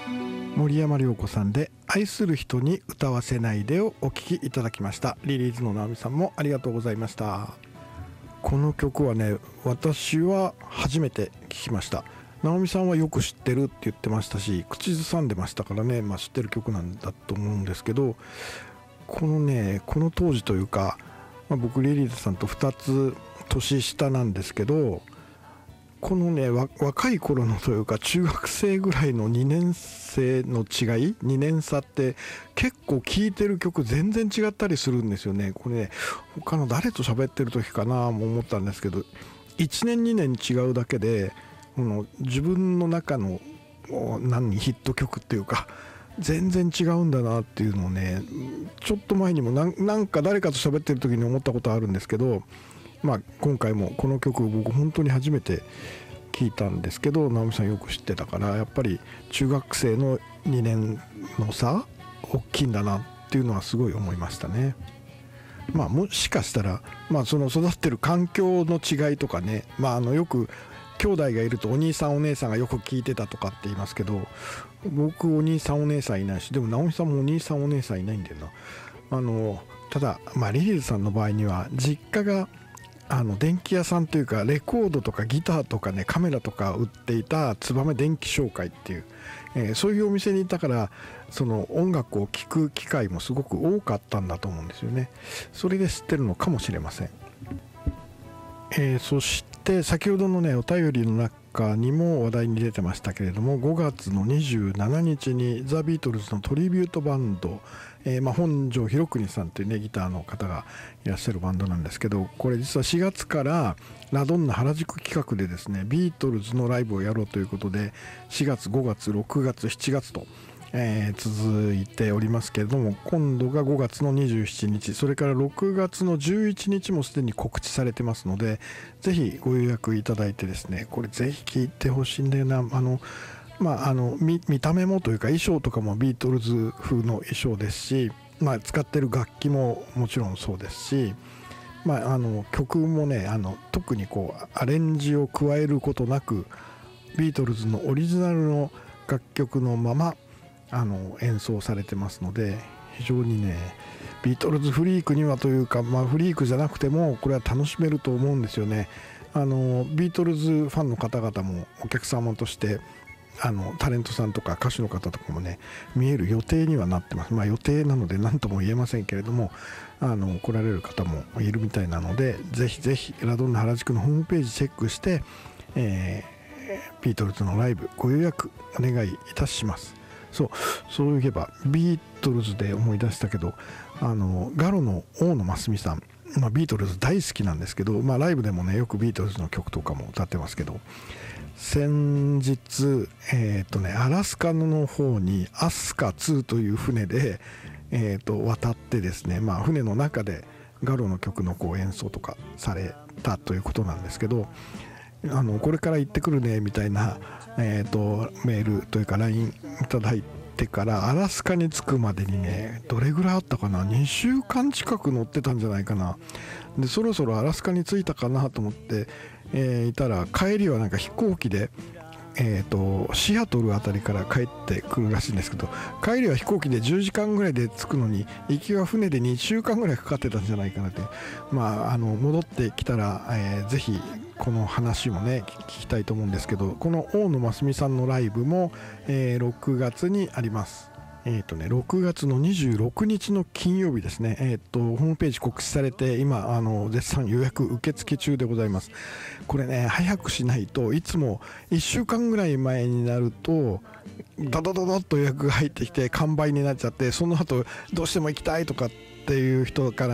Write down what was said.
森山良子さんで愛する人に歌わせないでをお聴きいただきました。リリーズの直美さんもありがとうございました。この曲はね、私は初めて聴きました。直美さんはよく知ってるって言ってましたし、口ずさんでましたからね、知ってる曲なんだと思うんですけど、この当時というか、僕リリーズさんと2つ年下なんですけど、このね若い頃のというか中学生ぐらいの2年生の違い、2年差って結構聴いてる曲全然違ったりするんですよね。これね、他の誰と喋ってる時かなも思ったんですけど、1年2年違うだけで自分の中のヒット曲っていうか全然違うんだなっていうのをね、ちょっと前にもなんか誰かと喋ってる時に思ったことあるんですけど、今回もこの曲僕本当に初めて聞いたんですけど、直美さんよく知ってたから、やっぱり中学生の2年の差大きいんだなっていうのはすごい思いましたね。もしかしたら、その育ってる環境の違いとかね、よく兄弟がいるとお兄さんお姉さんがよく聞いてたとかって言いますけど、僕お兄さんお姉さんいないし、でも直美さんもお兄さんお姉さんいないんだよな。ただリリーズさんの場合には実家が電気屋さんというか、レコードとかギターとかね、カメラとか売っていた燕電気商会っていう、そういうお店にいたから、その音楽を聴く機会もすごく多かったんだと思うんですよね。それで知ってるのかもしれません。そして先ほどのねお便りの中にも話題に出てましたけれども、5月の27日にザ・ビートルズのトリビュートバンド、本庄博邦さんというねギターの方がいらっしゃるバンドなんですけど、これ実は4月からラドンナ原宿企画でですねビートルズのライブをやろうということで、4月5月6月7月と続いておりますけれども、今度が5月の27日、それから6月の11日もすでに告知されてますので、ぜひご予約いただいてですね、これぜひ聴いてほしいんだよな。見た目もというか衣装とかもビートルズ風の衣装ですし、使ってる楽器ももちろんそうですし、曲もね特にアレンジを加えることなくビートルズのオリジナルの楽曲のまま演奏されてますので、非常にねビートルズフリークにはというか、フリークじゃなくてもこれは楽しめると思うんですよね。ビートルズファンの方々もお客様としてタレントさんとか歌手の方とかもね見える予定にはなってます。予定なので何とも言えませんけれども、来られる方もいるみたいなので、ぜひぜひラドンナ原宿のホームページチェックして、ビートルズのライブご予約お願いいたします。そういえばビートルズで思い出したけど、ガロの大野真澄さん、ビートルズ大好きなんですけど、ライブでもねよくビートルズの曲とかも歌ってますけど、先日アラスカの方にアスカ2という船で、渡ってですね、船の中でガロの曲の演奏とかされたということなんですけど、これから行ってくるねみたいな、メールというか LINE いただいてからアラスカに着くまでにねどれぐらいあったかな、2週間近く乗ってたんじゃないかな。でそろそろアラスカに着いたかなと思って、いたら帰りはなんか飛行機でシアトルあたりから帰ってくるらしいんですけど、帰りは飛行機で10時間ぐらいで着くのに行きは船で2週間ぐらいかかってたんじゃないかなって。戻ってきたら、ぜひこの話もね聞きたいと思うんですけど、この大野真澄さんのライブも、6月にあります。6月の26日の金曜日ですね、ホームページ告知されて今絶賛予約受付中でございます。これね早くしないと、いつも1週間ぐらい前になるとドドドドッと予約が入ってきて完売になっちゃって、その後どうしても行きたいとかっていう人から